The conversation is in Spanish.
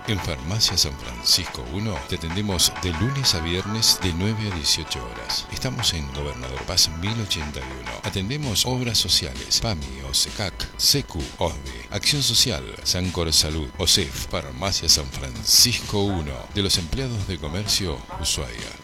En Farmacia San Francisco 1 te atendemos de lunes a viernes de 9 a 18 horas. Estamos en Gobernador Paz 1081. Atendemos obras sociales, PAMI, OSECAC, SECU, OSDE, Acción Social, Sancor Salud, OSEF. Farmacia San Francisco 1 de los empleados de comercio Ushuaia.